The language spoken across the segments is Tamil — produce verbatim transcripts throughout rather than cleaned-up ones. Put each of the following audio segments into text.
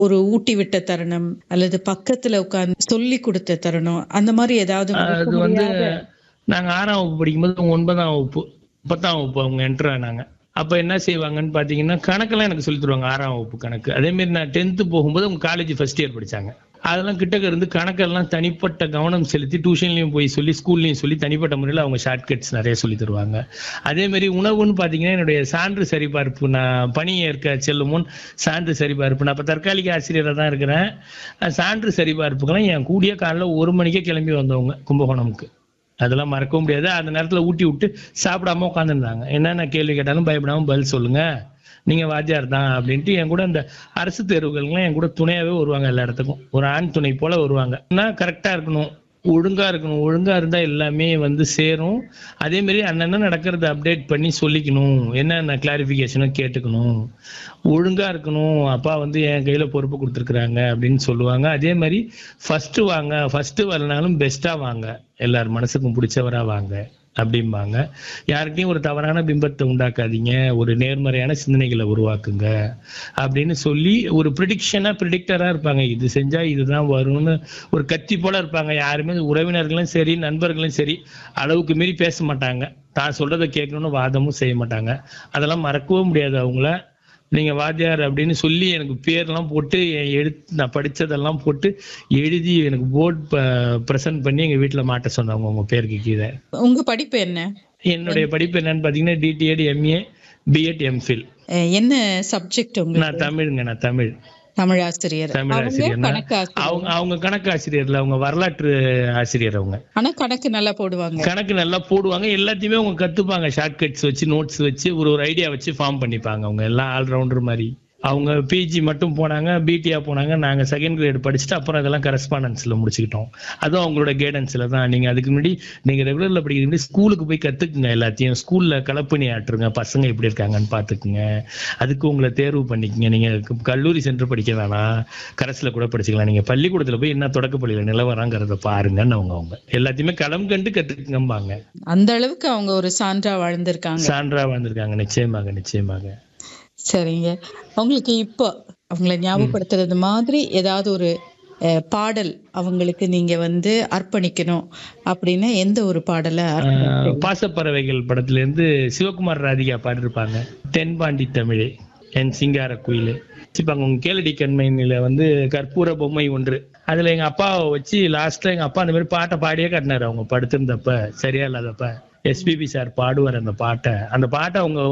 ஒரு ஊட்டி விட்ட தருணம் அல்லது பக்கத்துல உட்கார்ந்து சொல்லி கொடுத்த தருணம் அந்த மாதிரி ஏதாவது மறக்க அது வந்து முடியாத? நாங்க ஆறாம் வகுப்பு படிக்கும்போது அவங்க ஒன்பதாம் வகுப்பு பத்தாம் வகுப்பு அவங்க என்டர் ஆனாங்க. அப்ப என்ன செய்வாங்கன்னு பாத்தீங்கன்னா கணக்கெல்லாம் எனக்கு சொல்லி தருவாங்க. ஆறாம் வகுப்பு கணக்கு. அதே மாதிரி நான் டென்த்து போகும்போது அவங்க காலேஜ் ஃபர்ஸ்ட் இயர் படிச்சாங்க. அதெல்லாம் கிட்டக்க இருந்து கணக்கெல்லாம் தனிப்பட்ட கவனம் செலுத்தி டியூஷன்லயும் போய் சொல்லி ஸ்கூல்லயும் சொல்லி தனிப்பட்ட முறையில் அவங்க ஷார்ட்கட்ஸ் நிறைய சொல்லி தருவாங்க. அதே மாதிரி உணவுன்னு பாத்தீங்கன்னா என்னுடைய சான்று சரிபார்ப்பு, நான் பணி ஏற்க செல்லும் முன் சான்று சரிபார்ப்பு, நான் இப்ப தற்காலிக ஆசிரியராக தான் இருக்கிறேன். அஹ் சான்று சரிபார்ப்புக்கெல்லாம் என் கூடிய காலைல ஒரு மணிக்கே கிளம்பி வந்தவங்க கும்பகோணம்க்கு. அதெல்லாம் மறக்க முடியாது. அந்த நேரத்துல ஊட்டி விட்டு சாப்பிடாம உட்காந்துருந்தாங்க. என்னென்ன கேள்வி கேட்டாலும் பயப்படாம பதில் சொல்லுங்க, நீங்க வாத்தியார் தான் அப்படின்ட்டு என் கூட இந்த அரசு தேர்வுகள்லாம் என் கூட துணையாவே வருவாங்க. எல்லா இடத்துக்கும் ஒரு ஆண் துணை போல வருவாங்க. நான் கரெக்டா இருக்கணும், ஒழுங்கா இருக்கணும். ஒழுங்கா இருந்தா எல்லாமே வந்து சேரும். அதே மாதிரி அண்ணன் நடக்கிறத அப்டேட் பண்ணி சொல்லிக்கணும், என்னென்ன கிளாரிபிகேஷனோ கேட்டுக்கணும், ஒழுங்கா இருக்கணும். அப்பா வந்து என் கையில பொறுப்பு கொடுத்துருக்குறாங்க அப்படின்னு சொல்லுவாங்க. அதே மாதிரி ஃபர்ஸ்ட் வாங்க, ஃபர்ஸ்ட் வரனாலும் பெஸ்டா வாங்க, எல்லார் மனசுக்கும் பிடிச்சவரா வாங்க அப்படிம்பாங்க. யார்கிட்டையும் ஒரு தவறான பிம்பத்தை உண்டாக்காதீங்க, ஒரு நேர்மறையான சிந்தனைகளை உருவாக்குங்க அப்படின்னு சொல்லி ஒரு ப்ரிடிக்ஷனா ப்ரிடிக்டரா இருப்பாங்க. இது செஞ்சா இதுதான் வரும்னு ஒரு கத்தி போல இருப்பாங்க. யாருமே உறவினர்களும் சரி நண்பர்களும் சரி அளவுக்கு மீறி பேச மாட்டாங்க. தான் சொல்றதை கேட்கணும்னு வாதமும் செய்ய மாட்டாங்க. அதெல்லாம் மறக்கவும் முடியாது அவங்கள. நீங்க வாத்தியார் அப்படின்னு சொல்லி எனக்கு பேர்லாம் போட்டு என் எழுத்து நான் படிச்சதெல்லாம் போட்டு எழுதி எனக்கு போர்ட் ப்ரெசென்ட் பண்ணி எங்க வீட்டுல மாட்ட சொன்னவங்க உங்க பேருக்கு கீழே. உங்க படிப்பு என்ன? என்னுடைய படிப்பு என்னன்னு பாத்தீங்கன்னா டிடிஎட், எம்ஏ, பிஎட், எம்ஃபில். அஹ் என்ன சப்ஜெக்ட் உங்களுக்கு? நான் தமிழுங்க. நான் தமிழ் தமிழ் ஆசிரியர். தமிழ் அவங்க ஆசிரியர். கணக்கு ஆசிரியர். அவங்க அவங்க கணக்கு ஆசிரியர்ல, அவங்க வரலாற்று ஆசிரியர். அவங்க ஆனா கணக்கு நல்லா போடுவாங்க. கணக்கு நல்லா போடுவாங்க. எல்லாத்தையுமே அவங்க கத்துப்பாங்க. ஷார்ட்கட்ஸ் வச்சு, நோட்ஸ் வச்சு, ஒரு ஒரு ஐடியா வச்சு ஃபார்ம் பண்ணிப்பாங்க. அவங்க எல்லாம் ஆல்ரவுண்டர் மாதிரி. அவங்க பிஜி மட்டும் போனாங்க, பிடிஆ போனாங்க. நாங்க செகண்ட் கிரேட் படிச்சுட்டு அப்புறம் அதெல்லாம் கரஸ்பாண்டன்ஸ்ல முடிச்சுக்கிட்டோம். அதுவும் அவங்களோட கைடன்ஸ்ல தான். நீங்க அதுக்கு முன்னாடி நீங்க ரெகுலர்ல படிக்கிற முன்னாடி ஸ்கூலுக்கு போய் கத்துக்குங்க எல்லாத்தையும். ஸ்கூல்ல கலப்பணி ஆட்டுருங்க, பசங்க எப்படி இருக்காங்கன்னு பாத்துக்குங்க. அதுக்கு உங்களை தேர்வு பண்ணிக்கங்க. நீங்க கல்லூரி சென்று படிக்க வேணாம், கரஸ்ல கூட படிச்சுக்கலாம். நீங்க பள்ளிக்கூடத்துல போய் என்ன தொடக்க பள்ளியில நிலவரங்கிறத பாருங்கன்னு அவங்க அவங்க எல்லாத்தையுமே களம் கண்டு கத்துக்குங்கம்பாங்க. அந்த அளவுக்கு அவங்க ஒரு சான்றா வாழ்ந்திருக்காங்க. சான்றா வாழ்ந்திருக்காங்க. நிச்சயமாக நிச்சயமாக. சரிங்க. அவங்களுக்கு இப்போ அவங்கள ஞாபகப்படுத்துறது மாதிரி ஏதாவது ஒரு அஹ், பாடல் அவங்களுக்கு நீங்க வந்து அர்ப்பணிக்கணும் அப்படின்னா எந்த ஒரு பாடலை அர்ப்பணிப்பீங்க? பாசப்பறவைகள் படத்துல இருந்து சிவகுமார் ராதிகா பாடிருப்பாங்க. தென்பாண்டி தமிழே என் சிங்கார குயிலே. வச்சுப்பாங்க உங்க கேளடி கண்மையில வந்து கற்பூர பொம்மை ஒன்று. அதுல எங்க அப்பாவை வச்சு லாஸ்ட்ல எங்க அப்பா அந்த மாதிரி பாட்டை பாடியே காட்டினாரு. அவங்க படுத்திருந்தப்ப சரியா இல்லாதப்ப எஸ்பிபி சார் பாடுவார் அந்த பாட்டை. அந்த பாட்டை அவங்க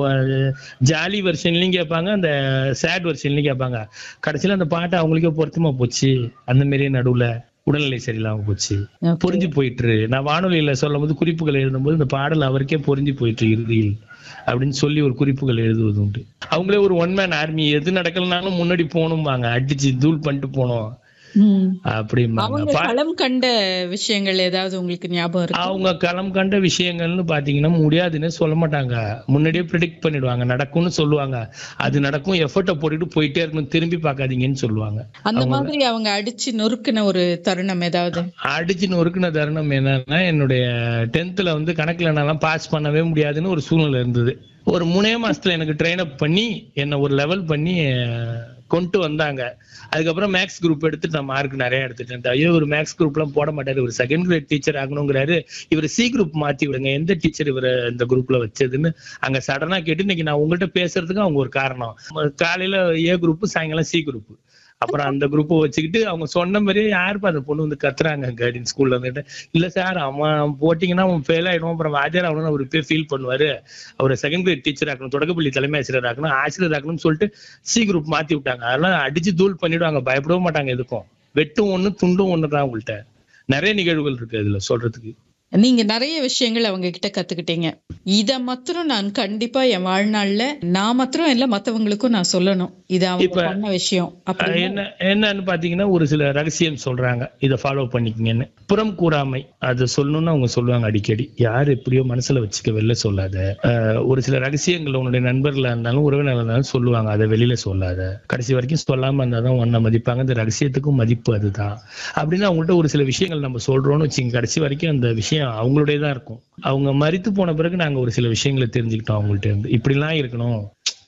ஜாலி வெர்ஷன்லயும் கேட்பாங்க, அந்த சேட் வெர்ஷன்லயும் கேட்பாங்க. கடைசியில அந்த பாட்டை அவங்களுக்கே பொருத்தமா போச்சு. அந்த மாதிரியே நடுவுல உடல்நிலை சரியில்லாம போச்சு. Okay. புரிஞ்சு போயிட்டு நான் வானொலியில சொல்லும் போது குறிப்புகள் எழுதும் போது இந்த பாடல் அவருக்கே புரிஞ்சு போயிட்டு இறுதியில் அப்படின்னு சொல்லி ஒரு குறிப்புகள் எழுதுவது உண்டு. அவங்களே ஒரு ஒன் மேன் ஆர்மி, எது நடக்கலனாலும் முன்னாடி போகணும்பாங்க, அடிச்சு தூள் பண்ணிட்டு போனோம் ம். அப்படிம்பாங்க. அவங்க பா- களம் கண்ட விஷயங்கள் ஏதாவது உங்களுக்கு ஞாபகம் இருக்கு? அவங்க களம் கண்ட விஷயங்கள்னு பாத்தீங்கன்னா முடியாதுன்னு சொல்ல மாட்டாங்க. முன்னாடியே ப்ரிடிக்ட் பண்ணிடுவாங்க, நடக்கும்னு சொல்லுவாங்க. அது நடக்கும், எஃபர்ட்டை போட்டுட்டு போயிட்டே இருக்கணும், திரும்பி பார்க்காதீங்கன்னு சொல்லுவாங்க. அந்த மாதிரி அவங்க அடிச்சு நொறுக்குன ஒரு தருணம் ஏதாவது? அடிச்சு நொறுக்குன தருணம் என்னன்னா, என்னுடைய டென்த்ல வந்து கணக்குல என்னாலாம் பாஸ் பண்ணவே முடியாதுன்னு ஒரு சூழ்நிலை இருந்தது. ஒரு மூணே மாசத்துல எனக்கு ட்ரெயின் அப் பண்ணி என்ன ஒரு லெவல் பண்ணி அஹ், கொண்டு வந்தாங்க. அதுக்கப்புறம் மேக்ஸ் குரூப் எடுத்துட்டு நான் மார்க் நிறைய எடுத்துட்டேன். ஐயோ ஒரு மேக்ஸ் குரூப் எல்லாம் போட மாட்டாரு, ஒரு செகண்ட் கிரேட் டீச்சர் ஆகணுங்கிறாரு, இவர் சி குரூப் மாத்தி விடுங்க, எந்த டீச்சர் இவரை இந்த குரூப்ல வச்சதுன்னு அங்க சடனா கேட்டு இன்னைக்கு நான் உங்கள்கிட்ட பேசுறதுக்கு அவங்க ஒரு காரணம். காலையில ஏ குரூப், சாயங்காலம் சி குரூப். அப்புறம் அந்த குரூப்பை வச்சுக்கிட்டு அவங்க சொன்ன மாதிரியே யாருப்பா அந்த பொண்ணு வந்து கத்துறாங்க கைடன் ஸ்கூல்ல வந்துட்டு. இல்ல சார் அவன் போட்டீங்கன்னா அவன் ஃபெயில் ஆயிடும், அப்புறம் வாத்தியார் ஆகணும்னு அவர் இப்பயே ஃபீல் பண்ணுவாரு, அவரை செகண்ட் கிரேட் டீச்சர் ஆக்கணும், தொடக்கப்பள்ளி தலைமை ஆசிரியர் ஆக்கணும், ஆசிரியர் ஆக்கணும்னு சொல்லிட்டு சி குரூப் மாத்தி விட்டாங்க. அதெல்லாம் அடிச்சு தூள் பண்ணிடுவாங்க, பயப்படவும் மாட்டாங்க எதுக்கும். வெட்டும் ஒண்ணு துண்டும் ஒண்ணுதான். அவங்கள்ட்ட நிறைய நிகழ்வுகள் இருக்கு இதுல சொல்றதுக்கு. நீங்க நிறைய விஷயங்கள் அவங்க கிட்ட கத்துக்கிட்டீங்க. இத மாத்திரம் நான் கண்டிப்பா என் வாழ்நாள்ல நான் மாத்திரம் இல்ல மத்தவங்களுக்கும் நான் சொல்லணும், இது அவங்க இப்ப, பண்ண விஷயம் அஹ், அப்படின்னு. என்ன என்னன்னு பாத்தீங்கன்னா ஒரு சில ரகசியம் சொல்றாங்க, இதை ஃபாலோ பண்ணிக்கங்கன்னு. புறம் கூறாமை அது சொல்லணும்னு அவங்க சொல்லுவாங்க அடிக்கடி. யார் எப்படியோ மனசுல வச்சுக்க, வெளில சொல்லாத. அஹ், ஒரு சில ரகசியங்கள் உன்னுடைய நண்பர்களா இருந்தாலும் உறவினர்களா இருந்தாலும் சொல்லுவாங்க, அதை வெளியில சொல்லாத, கடைசி வரைக்கும் சொல்லாம இருந்தாதான் உன்னை மதிப்பாங்க, இந்த ரகசியத்துக்கும் மதிப்பு அதுதான் அப்படின்னு அவங்கள்ட்ட ஒரு சில விஷயங்கள் நம்ம சொல்றோம்னு வச்சுங்க, கடைசி வரைக்கும் அந்த விஷயம் அவங்களுடையதான் இருக்கும். அவங்க மரித்து போன பிறகு நாங்க ஒரு சில விஷயங்களை தெரிஞ்சுக்கிட்டோம் அவங்கள்ட்ட இருந்து. இப்படிலாம் இருக்கணும்,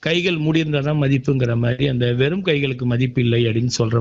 கைகள் மூடி இருந்தாதான் மதிப்புங்கிற மாதிரி அந்த வெறும் கைகளுக்கு மதிப்பு இல்லை அப்படின்னு சொல்ற